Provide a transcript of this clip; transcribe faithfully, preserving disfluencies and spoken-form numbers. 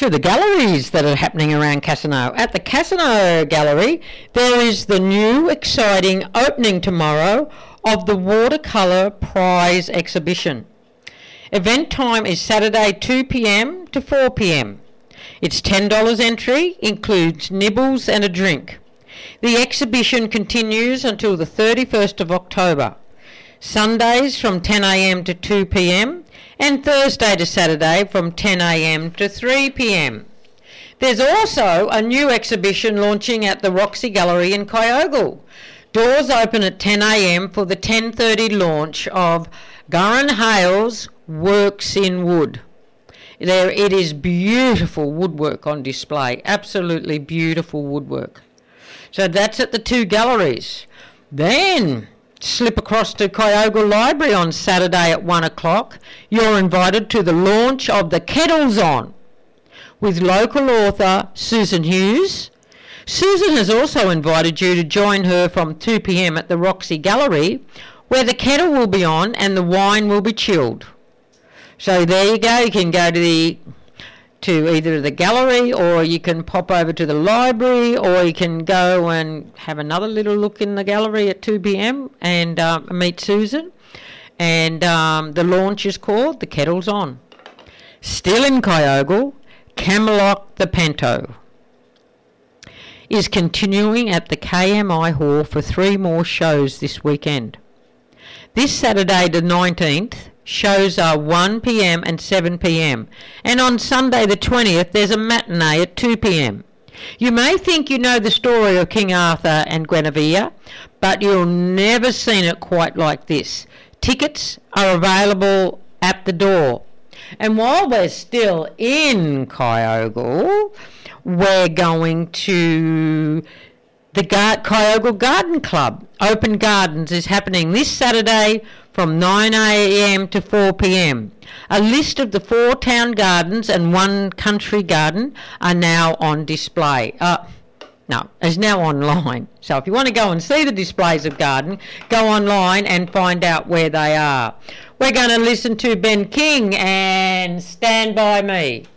to the galleries that are happening around Cassino. At the Cassino Gallery, there is the new exciting opening tomorrow of the Watercolour Prize exhibition. Event time is Saturday two p m to four p m. It's ten dollars entry, includes nibbles and a drink. The exhibition continues until the thirty-first of October. Sundays from ten a m to two p m and Thursday to Saturday from ten a m to three p m. There's also a new exhibition launching at the Roxy Gallery in Kyogle. Doors open at ten a m for the ten thirty launch of Gurren Hales Works in Wood. There it is beautiful woodwork on display, absolutely beautiful woodwork. So that's at the two galleries. Then slip across to Kyogle Library on Saturday at one o'clock. You're invited to the launch of The Kettle's On with local author Susan Hughes. Susan has also invited you to join her from two p m at the Roxy Gallery, where the kettle will be on and the wine will be chilled. So there you go. You can go to the to either the gallery, or you can pop over to the library, or you can go and have another little look in the gallery at two p m and uh, meet Susan. And um, the launch is called The Kettle's On. Still in Kyogle, Camelot the Panto is continuing at the K M I Hall for three more shows this weekend. This Saturday the nineteenth, shows are one p m and seven p m, and on Sunday the twentieth there's a matinee at two p m. You may think you know the story of King Arthur and Guinevere, but you'll never seen it quite like this. Tickets are available at the door. And while we're still in Kyogle, we're going to the Gar- Kyogle Garden Club. Open Gardens is happening this Saturday from nine a m to four p m. A list of the four town gardens and one country garden are now on display. Uh, no, is now online. So if you want to go and see the displays of garden, go online and find out where they are. We're going to listen to Ben King and Stand By Me.